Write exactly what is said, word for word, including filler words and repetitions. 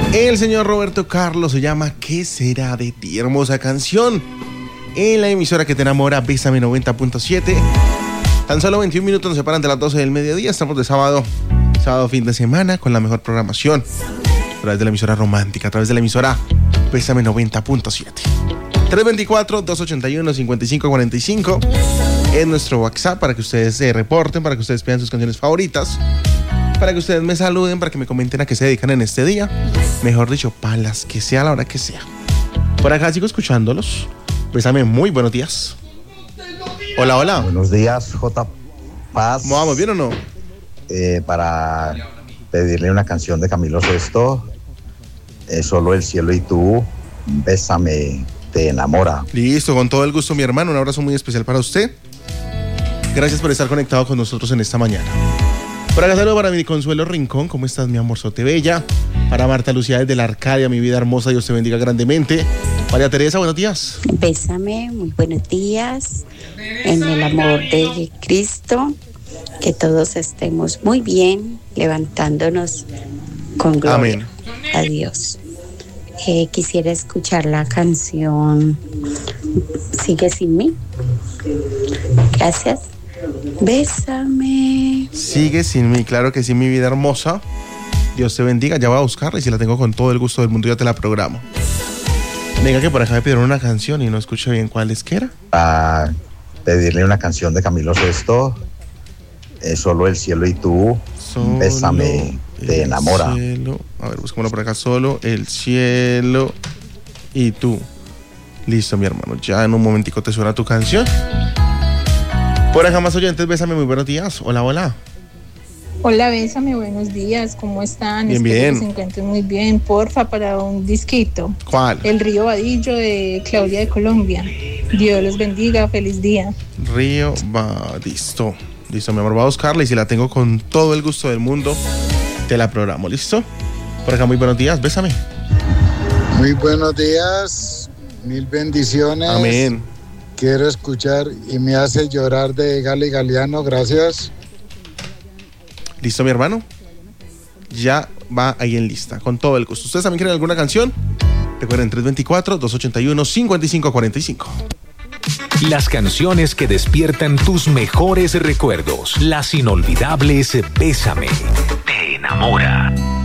El señor Roberto Carlos se llama ¿Qué será de ti? Hermosa canción en la emisora que te enamora, Bésame noventa punto siete. Tan solo veintiún minutos nos separan de las doce del mediodía. Estamos de sábado, sábado fin de semana, con la mejor programación a través de la emisora romántica, a través de la emisora Bésame noventa punto siete. tres dos cuatro, dos ocho uno, cinco cinco cuatro cinco es nuestro WhatsApp para que ustedes se reporten, para que ustedes pidan sus canciones favoritas, para que ustedes me saluden, para que me comenten a qué se dedican en este día. Mejor dicho, para las que sea, a la hora que sea. Por acá sigo escuchándolos. Bésame, muy buenos días. Hola, hola. Buenos días, J. Paz. ¿Cómo vamos? ¿Bien o no? Eh, para pedirle una canción de Camilo Sesto, eh, Solo el cielo y tú, Bésame, te enamora. Listo, con todo el gusto, mi hermano. Un abrazo muy especial para usted. Gracias por estar conectado con nosotros en esta mañana. Por acá saludo para mi Consuelo Rincón. ¿Cómo estás, mi amorzote bella? Para Marta Lucía desde la Arcadia, mi vida hermosa, Dios te bendiga grandemente. María Teresa, buenos días. Bésame, muy buenos días. En el amor de Cristo, que todos estemos muy bien, levantándonos con gloria. Amén. A Dios. Eh, quisiera escuchar la canción Sigue sin mí. Gracias. Bésame. Sigue sin mí, claro que sí, mi vida hermosa. Dios te bendiga, ya voy a buscarla y si la tengo con todo el gusto del mundo ya te la programo. Venga que por acá me pidieron una canción y no escucho bien cuál es que era. Para pedirle una canción de Camilo Sesto, eh, Solo el cielo y tú, Solo Bésame, te enamora. Cielo. A ver, busquémoslo por acá. Solo el cielo y tú. Listo, mi hermano, ya en un momentico te suena tu canción. Por acá más oyentes, Bésame, muy buenos días. Hola, hola. Hola, Bésame, buenos días, ¿cómo están? Bien, Espero bien. que se encuentren muy bien. Porfa, para un disquito. ¿Cuál? El Río Vadillo de Claudia de Colombia. Dios los bendiga, feliz día. Río Badisto. Listo, mi amor, voy a buscarla y si la tengo con todo el gusto del mundo, te la programo, ¿listo? Por acá, muy buenos días, Bésame. Muy buenos días, mil bendiciones. Amén. Quiero escuchar Y me hace llorar de Gali Galeano, gracias. ¿Listo, mi hermano? Ya va ahí en lista, con todo el gusto. ¿Ustedes también quieren alguna canción? Recuerden, tres dos cuatro, dos ocho uno, cinco cinco cuatro cinco. Las canciones que despiertan tus mejores recuerdos. Las inolvidables Bésame, te enamora.